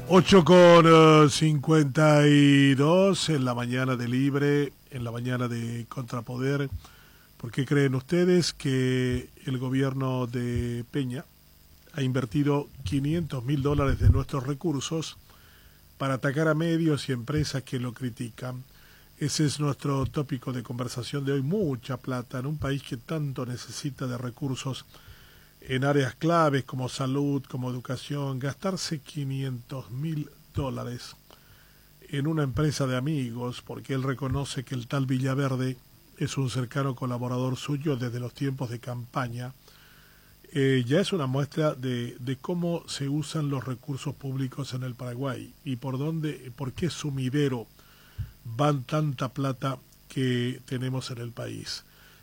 8:52 en la mañana de Libre, en la mañana de Contrapoder. ¿Por qué creen ustedes que el gobierno de Peña ha invertido $500.000 de nuestros recursos para atacar a medios y empresas que lo critican? Ese es nuestro tópico de conversación de hoy. Mucha plata en un país que tanto necesita de recursos en áreas claves como salud, como educación. Gastarse $500.000 en una empresa de amigos, porque él reconoce que el tal Villaverde es un cercano colaborador suyo desde los tiempos de campaña, ya es una muestra de cómo se usan los recursos públicos en el Paraguay y por qué sumidero van tanta plata que tenemos en el país.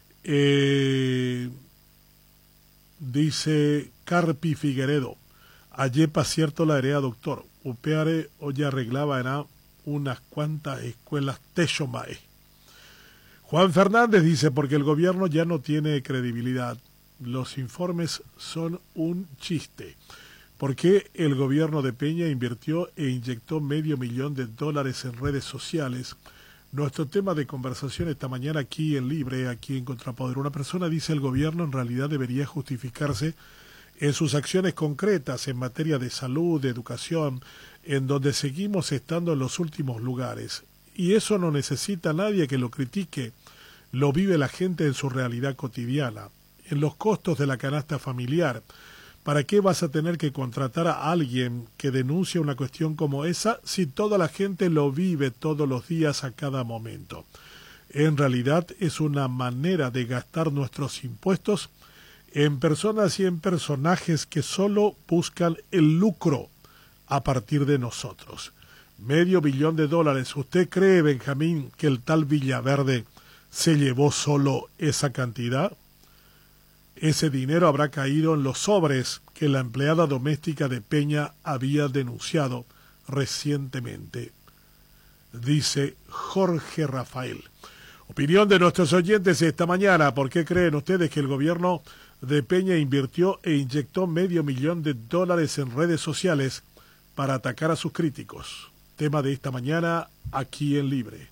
Dice Carpi Figueredo, ayepa cierto la herea doctor, upeare hoy arreglaba en unas cuantas escuelas Techomae. Juan Fernández dice, porque el gobierno ya no tiene credibilidad, los informes son un chiste. ¿Por qué el gobierno de Peña invirtió e inyectó $500,000 en redes sociales? Nuestro tema de conversación esta mañana aquí en Libre, aquí en Contrapoder. Una persona dice el gobierno en realidad debería justificarse en sus acciones concretas en materia de salud, de educación, en donde seguimos estando en los últimos lugares. Y eso no necesita nadie que lo critique, lo vive la gente en su realidad cotidiana, en los costos de la canasta familiar. ¿Para qué vas a tener que contratar a alguien que denuncie una cuestión como esa si toda la gente lo vive todos los días a cada momento? En realidad es una manera de gastar nuestros impuestos en personas y en personajes que solo buscan el lucro a partir de nosotros. $500 millones. ¿Usted cree, Benjamín, que el tal Villaverde se llevó solo esa cantidad? Ese dinero habrá caído en los sobres que la empleada doméstica de Peña había denunciado recientemente, dice Jorge Rafael. Opinión de nuestros oyentes esta mañana. ¿Por qué creen ustedes que el gobierno de Peña invirtió e inyectó $500,000 en redes sociales para atacar a sus críticos? Tema de esta mañana aquí en Libre.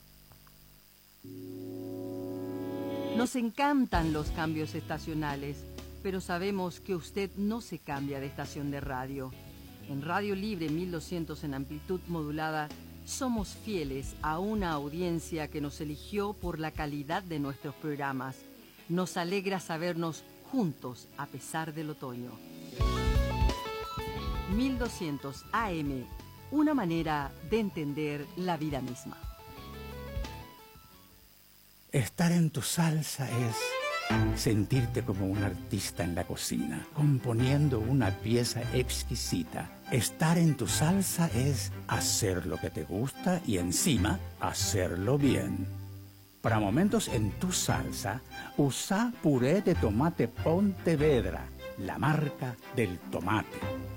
Nos encantan los cambios estacionales, pero sabemos que usted no se cambia de estación de radio. En Radio Libre 1200 en amplitud modulada, somos fieles a una audiencia que nos eligió por la calidad de nuestros programas. Nos alegra sabernos juntos a pesar del otoño. 1200 AM, una manera de entender la vida misma. Estar en tu salsa es sentirte como un artista en la cocina, componiendo una pieza exquisita. Estar en tu salsa es hacer lo que te gusta y encima hacerlo bien. Para momentos en tu salsa, usa puré de tomate Pontevedra, la marca del tomate.